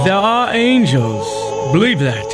There are angels. Believe that.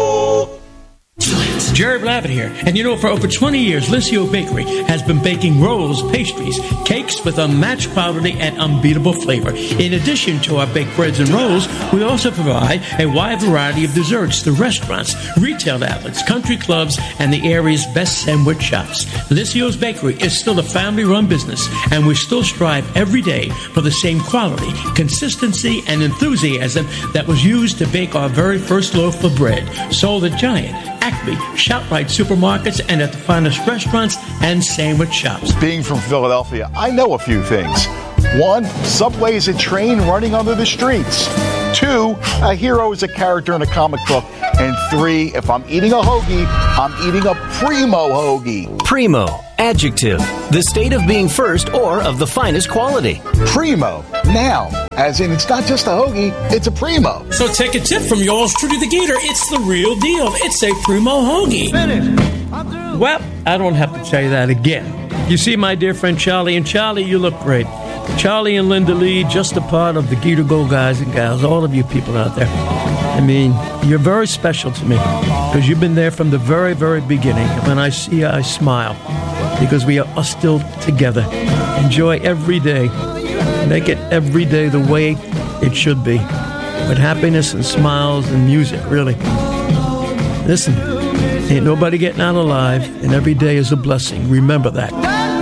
Jerry Blavitt here. And you know, for over 20 years, Licio Bakery has been baking rolls, pastries, cakes with unmatched quality and unbeatable flavor. In addition to our baked breads and rolls, we also provide a wide variety of desserts to restaurants, retail outlets, country clubs, and the area's best sandwich shops. Licio's Bakery is still a family-run business, and we still strive every day for the same quality, consistency, and enthusiasm that was used to bake our very first loaf of bread. Sold at Giant, Acme, ShopRite supermarkets, and at the finest restaurants and sandwich shops. Being from Philadelphia, I know a few things. 1, Subway is a train running under the streets. 2, a hero is a character in a comic book. And 3, if I'm eating a hoagie, I'm eating a primo hoagie. Primo, adjective, the state of being first or of the finest quality. Primo, noun, as in it's not just a hoagie, it's a primo. So take a tip from yours truly, the Gator. It's the real deal. It's a primo hoagie. Finish. Well, I don't have to tell you that again. You see my dear friend Charlie, and Charlie, you look great. Charlie and Linda Lee, just a part of the Gator Go guys and gals, all of you people out there. I mean, you're very special to me because you've been there from the very, very beginning. When I see you, I smile because we are still together. Enjoy every day. Make it every day the way it should be, with happiness and smiles and music, really. Listen, ain't nobody getting out alive, and every day is a blessing. Remember that.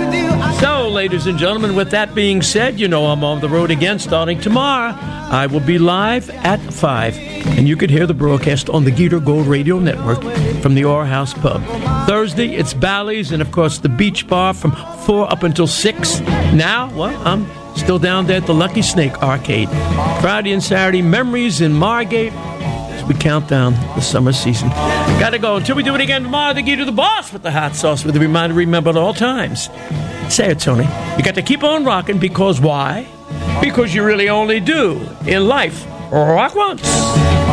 So, ladies and gentlemen, with that being said, you know I'm on the road again starting tomorrow. I will be live at 5, and you could hear the broadcast on the Gator Gold Radio Network from the Orr House Pub. Thursday, it's Bally's, and of course the Beach Bar from 4 up until 6. Now, well, I'm still down there at the Lucky Snake Arcade. Friday and Saturday, Memories in Margate as we count down the summer season. Gotta go. Until we do it again tomorrow, the Gator the Boss with the hot sauce with a reminder to remember at all times. Say it, Tony. You got to keep on rocking because why? Because you really only do in life rock once.